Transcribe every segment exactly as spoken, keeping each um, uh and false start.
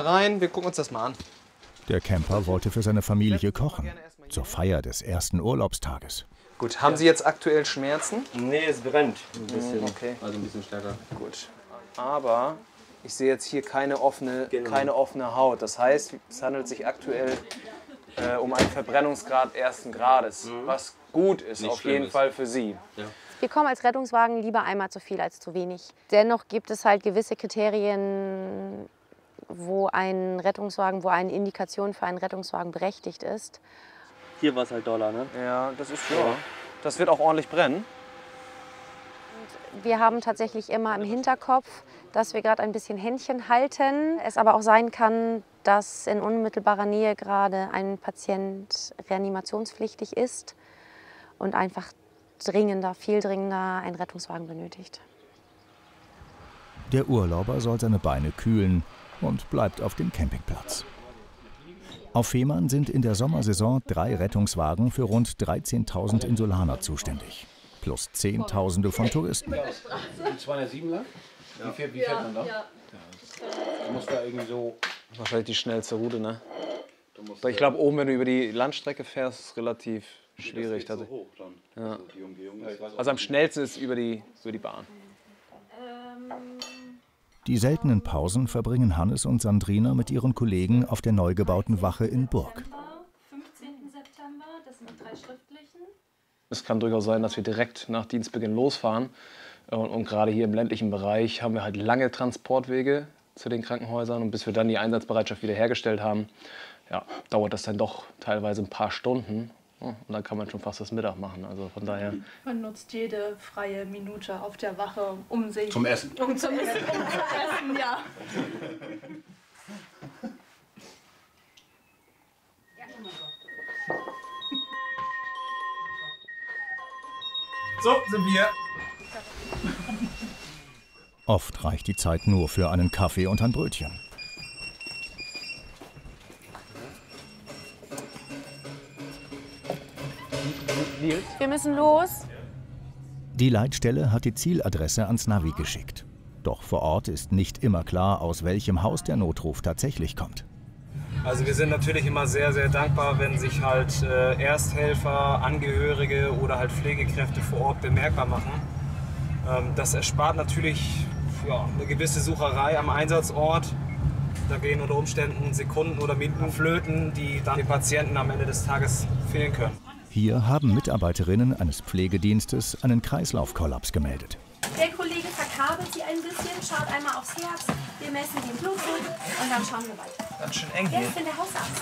rein, wir gucken uns das mal an. Der Camper wollte für seine Familie kochen, zur Feier des ersten Urlaubstages. Gut, haben Sie jetzt aktuell Schmerzen? Nee, es brennt ein bisschen. Okay. Also ein bisschen stärker. Gut. Aber ich sehe jetzt hier keine offene, Genau. keine offene Haut. Das heißt, es handelt sich aktuell äh, um einen Verbrennungsgrad ersten Grades, mhm. was gut ist, Nicht auf jeden ist. Fall für Sie. Ja. Wir kommen als Rettungswagen lieber einmal zu viel als zu wenig. Dennoch gibt es halt gewisse Kriterien, wo ein Rettungswagen, wo eine Indikation für einen Rettungswagen berechtigt ist. Hier war es halt doller, ne? Ja, das ist ja. Das wird auch ordentlich brennen. Und wir haben tatsächlich immer im Hinterkopf, dass wir gerade ein bisschen Händchen halten. Es aber auch sein kann, dass in unmittelbarer Nähe gerade ein Patient reanimationspflichtig ist und einfach dringender, viel dringender einen Rettungswagen benötigt. Der Urlauber soll seine Beine kühlen und bleibt auf dem Campingplatz. Auf Fehmarn sind in der Sommersaison drei Rettungswagen für rund dreizehntausend Insulaner zuständig. Plus Zehntausende von Touristen. zweihundertsieben lang? Wie fährt, wie fährt man da? Ja. Du musst da irgendwie so... Wahrscheinlich die schnellste Route, ne? Ich glaube, oben, wenn du über die Landstrecke fährst, ist es relativ schwierig. Das geht so hoch dann. Ja. Also, die Umgehung. Also am schnellsten ist über die, über die Bahn. Die seltenen Pausen verbringen Hannes und Sandrina mit ihren Kollegen auf der neu gebauten Wache in Burg. fünfzehnten September, das sind die drei schriftlichen. Es kann durchaus sein, dass wir direkt nach Dienstbeginn losfahren. Und, und gerade hier im ländlichen Bereich haben wir halt lange Transportwege zu den Krankenhäusern. Und bis wir dann die Einsatzbereitschaft wiederhergestellt haben, ja, dauert das dann doch teilweise ein paar Stunden. Und dann kann man schon fast das Mittag machen. Also von daher. Man nutzt jede freie Minute auf der Wache, um sich... Zum Essen. Um zum Essen, um zu essen, ja. So, sind wir. Oft reicht die Zeit nur für einen Kaffee und ein Brötchen. Wir müssen los. Die Leitstelle hat die Zieladresse ans Navi geschickt. Doch vor Ort ist nicht immer klar, aus welchem Haus der Notruf tatsächlich kommt. Also wir sind natürlich immer sehr, sehr dankbar, wenn sich halt äh, Ersthelfer, Angehörige oder halt Pflegekräfte vor Ort bemerkbar machen. Ähm, das erspart natürlich ja, eine gewisse Sucherei am Einsatzort. Da gehen unter Umständen Sekunden oder Minuten flöten, die dann den Patienten am Ende des Tages fehlen können. Hier haben Mitarbeiterinnen eines Pflegedienstes einen Kreislaufkollaps gemeldet. Der Kollege verkabelt sie ein bisschen, schaut einmal aufs Herz, wir messen den Blutdruck und dann schauen wir weiter. Ganz schön eng Wer hier. ist denn der Hausarzt?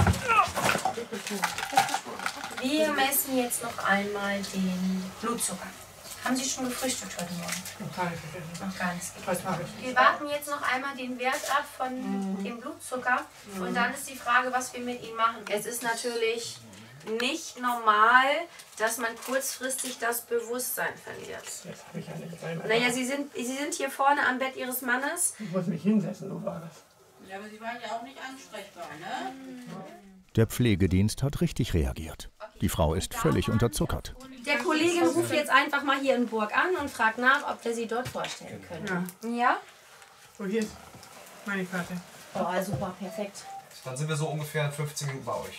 Wir messen jetzt noch einmal den Blutzucker. Haben Sie schon gefrühstückt heute Morgen? Noch gar nicht. Noch gar nichts. Wir warten jetzt noch einmal den Wert ab von mhm. dem Blutzucker mhm. und dann ist die Frage, was wir mit ihm machen. Es ist natürlich nicht normal, dass man kurzfristig das Bewusstsein verliert. Das habe ich ja nicht rein. Naja, Sie sind, Sie sind hier vorne am Bett Ihres Mannes. Ich muss mich hinsetzen, so war das. Ja, aber Sie waren ja auch nicht ansprechbar, ne? Der Pflegedienst hat richtig reagiert. Die Frau ist völlig unterzuckert. Der Kollege ruft jetzt einfach mal hier in Burg an und fragt nach, ob wir Sie dort vorstellen können. Ja? Ja? So, hier ist meine Karte. Oh, super, perfekt. Dann sind wir so ungefähr in fünfzehn Minuten bei euch.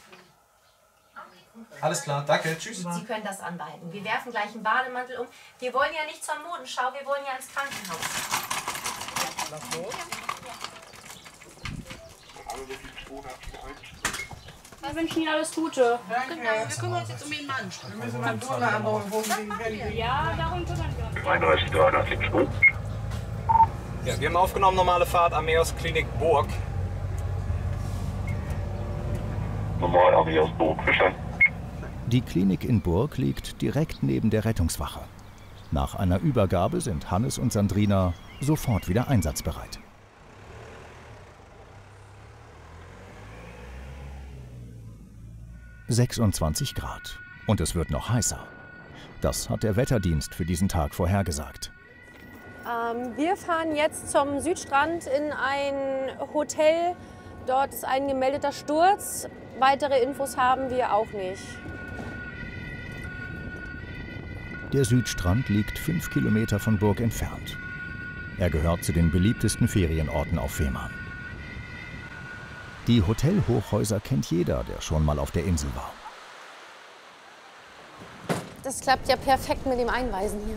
Alles klar, danke, tschüss. Sie können das anbehalten. Wir werfen gleich einen Bademantel um. Wir wollen ja nicht zur Modenschau, wir wollen ja ins Krankenhaus. Wir wünschen Ihnen alles Gute. Danke. Genau, wir kümmern uns jetzt um Ihren Mann. Wir müssen mal Drohne anrufen. Ja, darum kümmern wir uns. einunddreißig dreihundertsiebzig. Ja, wir haben aufgenommen, normale Fahrt, Armeehaus Klinik Burg. Normal Armeehaus Burg, verstanden. Die Klinik in Burg liegt direkt neben der Rettungswache. Nach einer Übergabe sind Hannes und Sandrina sofort wieder einsatzbereit. sechsundzwanzig Grad und es wird noch heißer. Das hat der Wetterdienst für diesen Tag vorhergesagt. Ähm, wir fahren jetzt zum Südstrand in ein Hotel. Dort ist ein gemeldeter Sturz. Weitere Infos haben wir auch nicht. Der Südstrand liegt fünf Kilometer von Burg entfernt. Er gehört zu den beliebtesten Ferienorten auf Fehmarn. Die Hotelhochhäuser kennt jeder, der schon mal auf der Insel war. Das klappt ja perfekt mit dem Einweisen hier.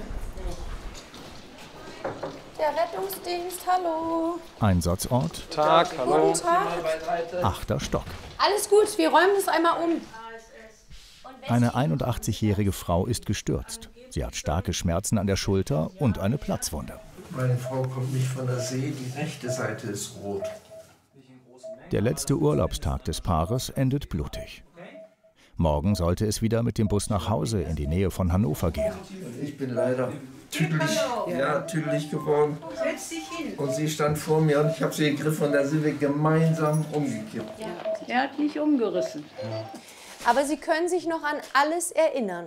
Der Rettungsdienst, hallo. Einsatzort, Tag, hallo. Guten Tag. achter Stock. Alles gut, wir räumen das einmal um. Eine einundachtzigjährige Frau ist gestürzt. Sie hat starke Schmerzen an der Schulter und eine Platzwunde. Meine Frau kommt nicht von der See, die rechte Seite ist rot. Der letzte Urlaubstag des Paares endet blutig. Morgen sollte es wieder mit dem Bus nach Hause in die Nähe von Hannover gehen. Ich bin leider tüdelig, ja, tüdelig geworden. Setz dich hin. Und sie stand vor mir und ich habe sie gegriffen und da sind wir gemeinsam umgekippt. Er hat nicht umgerissen. Aber Sie können sich noch an alles erinnern.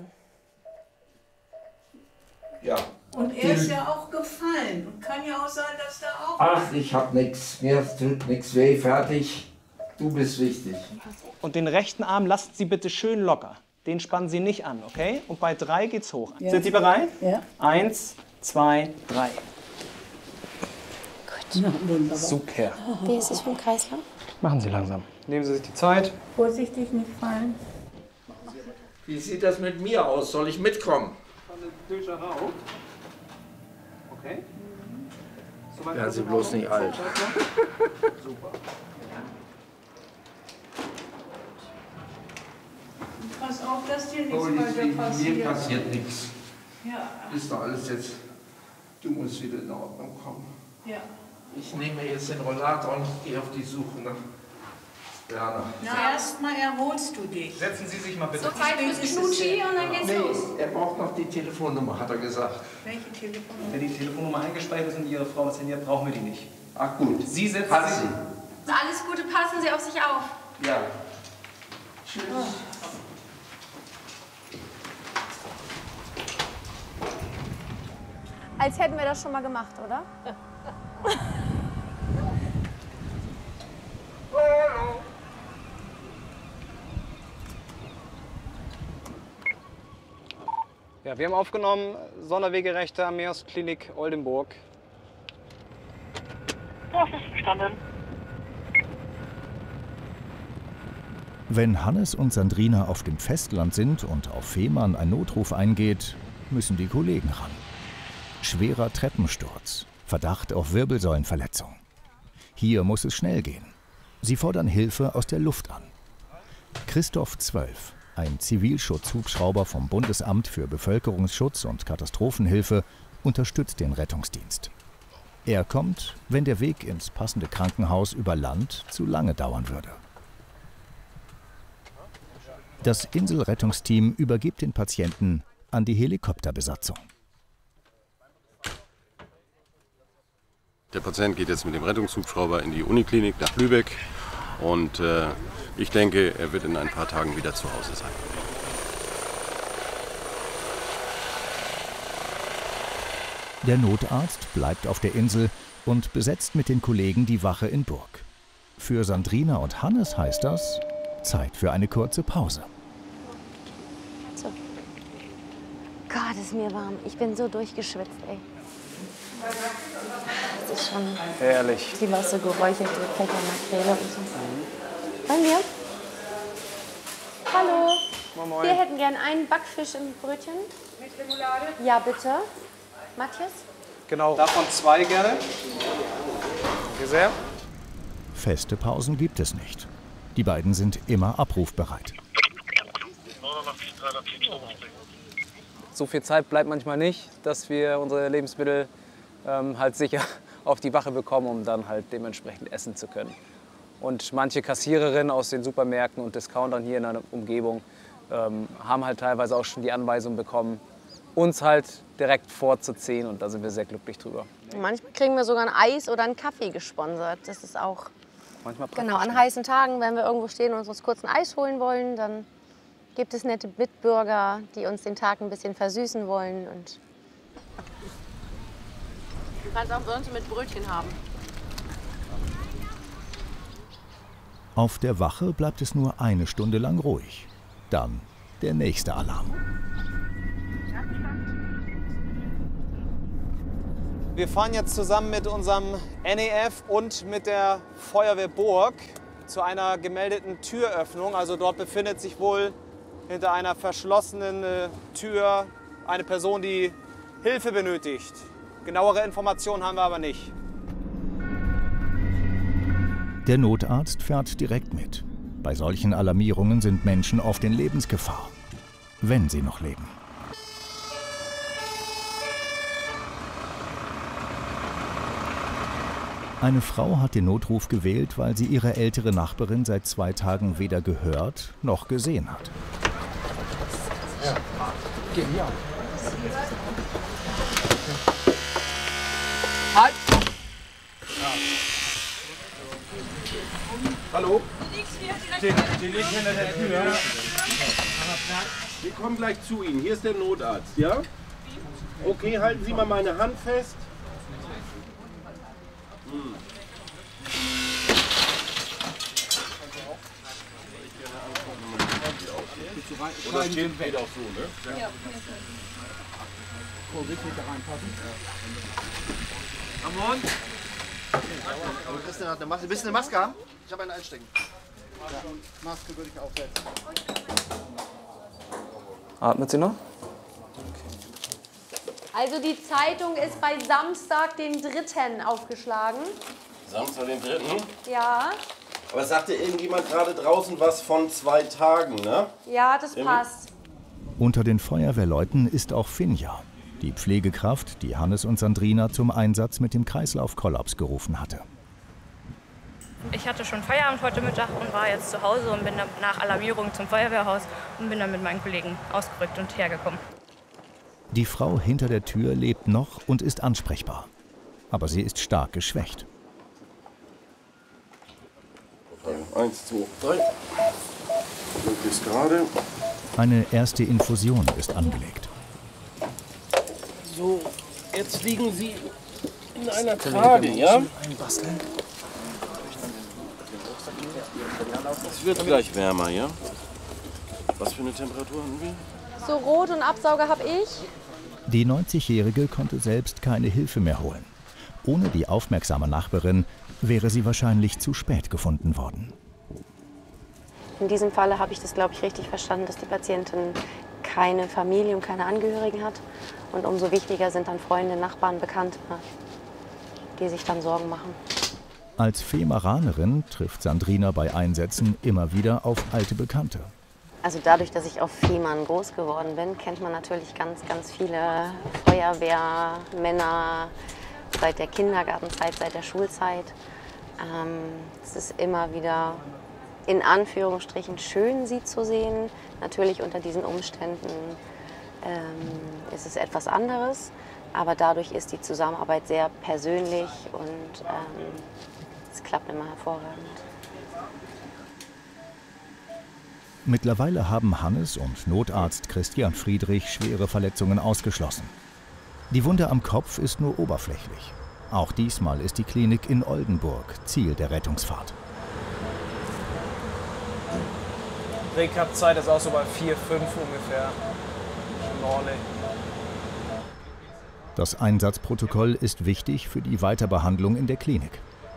Ja. Und er ist ja auch gefallen. Und kann ja auch sein, dass da auch... Ach, ich hab nix, mir tut nix weh, fertig. Du bist wichtig. Und den rechten Arm lassen Sie bitte schön locker. Den spannen Sie nicht an, okay? Und bei drei geht's hoch. Ja. Sind Sie bereit? Ja. Eins, zwei, drei. Gut. Na, wunderbar. Super. Wie ist es vom Kreislauf? Machen Sie langsam. Nehmen Sie sich die Zeit. Vorsichtig nicht fallen. Wie sieht das mit mir aus? Soll ich mitkommen? Okay. Werden Sie bloß nicht alt. Super. Pass auf, dass dir nichts Oh, weiter mir passiert. passiert nichts. Ja, Ist doch alles jetzt. Du musst wieder in Ordnung kommen. ja. Ich nehme jetzt den Rollator und gehe auf die Suche nach Werner. Na, erstmal erholst du dich. Setzen Sie sich mal bitte. So Zeit fürs Knutschi und dann geht's los. Nee, er braucht noch die Telefonnummer, hat er gesagt. Welche Telefonnummer? Wenn die Telefonnummer eingespeichert ist und Ihre Frau das Handy hat, brauchen wir die nicht. Ach gut. Sie setzen Hat sich. sie. Alles Gute, passen Sie auf sich auf. Ja. Tschüss. Als hätten wir das schon mal gemacht, oder? Ja, wir haben aufgenommen, Sonderwegerechte Meeresklinik Oldenburg. Das ist verstanden. Wenn Hannes und Sandrina auf dem Festland sind und auf Fehmarn ein Notruf eingeht, müssen die Kollegen ran. Schwerer Treppensturz, Verdacht auf Wirbelsäulenverletzung. Hier muss es schnell gehen. Sie fordern Hilfe aus der Luft an. Christoph zwölf, ein Zivilschutzhubschrauber vom Bundesamt für Bevölkerungsschutz und Katastrophenhilfe, unterstützt den Rettungsdienst. Er kommt, wenn der Weg ins passende Krankenhaus über Land zu lange dauern würde. Das Inselrettungsteam übergibt den Patienten an die Helikopterbesatzung. Der Patient geht jetzt mit dem Rettungshubschrauber in die Uniklinik nach Lübeck und äh, ich denke, er wird in ein paar Tagen wieder zu Hause sein. Der Notarzt bleibt auf der Insel und besetzt mit den Kollegen die Wache in Burg. Für Sandrina und Hannes heißt das Zeit für eine kurze Pause. So. Gott, ist mir warm. Ich bin so durchgeschwitzt, ey. Das ist schon Herrlich. die was so geräucherte Pfeffermakrele und so. Wollen wir? Hallo. Moin, moin. Wir hätten gern einen Backfisch im Brötchen. Mit Remoulade? Ja, bitte. Matthias? Genau. Davon zwei gerne. Danke sehr. Feste Pausen gibt es nicht. Die beiden sind immer abrufbereit. So viel Zeit bleibt manchmal nicht, dass wir unsere Lebensmittel ähm, halt sicher auf die Wache bekommen, um dann halt dementsprechend essen zu können. Und manche Kassiererinnen aus den Supermärkten und Discountern hier in der Umgebung ähm, haben halt teilweise auch schon die Anweisung bekommen, uns halt direkt vorzuziehen, und da sind wir sehr glücklich drüber. Manchmal kriegen wir sogar ein Eis oder einen Kaffee gesponsert. Das ist auch Manchmal genau an heißen Tagen, wenn wir irgendwo stehen und uns kurz ein Eis holen wollen, dann gibt es nette Mitbürger, die uns den Tag ein bisschen versüßen wollen. Und Du kannst auch sonst mit Brötchen haben. Auf der Wache bleibt es nur eine Stunde lang ruhig. Dann der nächste Alarm. Wir fahren jetzt zusammen mit unserem N E F und mit der Feuerwehr Burg zu einer gemeldeten Türöffnung. Also dort befindet sich wohl hinter einer verschlossenen äh, Tür eine Person, die Hilfe benötigt. Genauere Informationen haben wir aber nicht. Der Notarzt fährt direkt mit. Bei solchen Alarmierungen sind Menschen oft in Lebensgefahr, wenn sie noch leben. Eine Frau hat den Notruf gewählt, weil sie ihre ältere Nachbarin seit zwei Tagen weder gehört noch gesehen hat. Ja. Genial. Halt! Hallo? Die, die liegt hinter der Tür. Wir kommen gleich zu Ihnen. Hier ist der Notarzt, ja? Okay, halten Sie mal meine Hand fest. Hm. Und das Kind geht auch so, ne? Ja. Wo willst du da reinpassen? Come on! Aber Christian hat eine Maske. Willst du eine Maske haben? Ich habe eine einstecken. Ja, Maske würde ich aufsetzen. Atmet sie noch? Also die Zeitung ist bei Samstag, den dritten aufgeschlagen. Samstag, den dritten? Ja. Aber sagte irgendjemand gerade draußen was von zwei Tagen, ne? Ja, das passt. Unter den Feuerwehrleuten ist auch Finja, die Pflegekraft, die Hannes und Sandrina zum Einsatz mit dem Kreislaufkollaps gerufen hatte. Ich hatte schon Feierabend heute Mittag und war jetzt zu Hause und bin dann nach Alarmierung zum Feuerwehrhaus und bin dann mit meinen Kollegen ausgerückt und hergekommen. Die Frau hinter der Tür lebt noch und ist ansprechbar. Aber sie ist stark geschwächt. Eins, zwei, drei. Möglichst gerade. Eine erste Infusion ist angelegt. So, jetzt liegen Sie in einer Trage, ja? Einbasteln. Es wird gleich wärmer, ja? Was für eine Temperatur haben wir? So rot und Absauger habe ich. Die neunzigjährige konnte selbst keine Hilfe mehr holen. Ohne die aufmerksame Nachbarin wäre sie wahrscheinlich zu spät gefunden worden. In diesem Falle habe ich das, glaube ich, richtig verstanden, dass die Patientin keine Familie und keine Angehörigen hat. Und umso wichtiger sind dann Freunde, Nachbarn, Bekannte, die sich dann Sorgen machen. Als Femaranerin trifft Sandrina bei Einsätzen immer wieder auf alte Bekannte. Also dadurch, dass ich auf Fehmarn groß geworden bin, kennt man natürlich ganz, ganz viele Feuerwehrmänner seit der Kindergartenzeit, seit der Schulzeit. Ähm, es ist immer wieder in Anführungsstrichen schön, sie zu sehen. Natürlich unter diesen Umständen ähm, ist es etwas anderes, aber dadurch ist die Zusammenarbeit sehr persönlich und ähm, es klappt immer hervorragend. Mittlerweile haben Hannes und Notarzt Christian Friedrich schwere Verletzungen ausgeschlossen. Die Wunde am Kopf ist nur oberflächlich. Auch diesmal ist die Klinik in Oldenburg Ziel der Rettungsfahrt. Recap-Zeit ist auch so bei vier, fünf ungefähr. Schon ordentlich. Das Einsatzprotokoll ist wichtig für die Weiterbehandlung in der Klinik.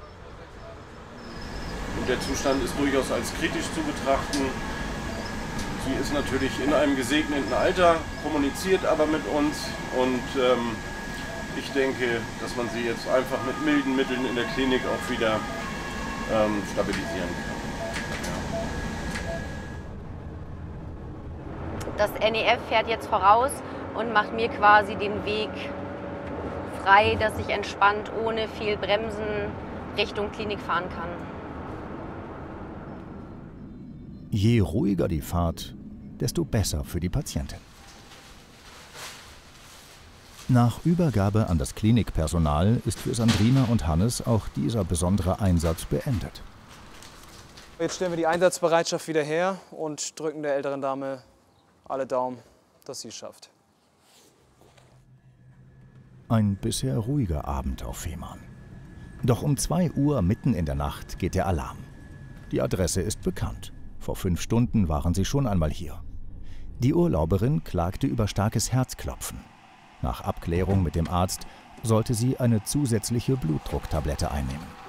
Und der Zustand ist durchaus als kritisch zu betrachten. Sie ist natürlich in einem gesegneten Alter, kommuniziert aber mit uns und ähm, ich denke, dass man sie jetzt einfach mit milden Mitteln in der Klinik auch wieder ähm, stabilisieren kann. Das N E F fährt jetzt voraus und macht mir quasi den Weg frei, dass ich entspannt ohne viel Bremsen Richtung Klinik fahren kann. Je ruhiger die Fahrt, desto besser für die Patientin. Nach Übergabe an das Klinikpersonal ist für Sandrina und Hannes auch dieser besondere Einsatz beendet. Jetzt stellen wir die Einsatzbereitschaft wieder her und drücken der älteren Dame alle Daumen, dass sie es schafft. Ein bisher ruhiger Abend auf Fehmarn. Doch um zwei Uhr mitten in der Nacht geht der Alarm. Die Adresse ist bekannt. Vor fünf Stunden waren sie schon einmal hier. Die Urlauberin klagte über starkes Herzklopfen. Nach Abklärung mit dem Arzt sollte sie eine zusätzliche Blutdrucktablette einnehmen.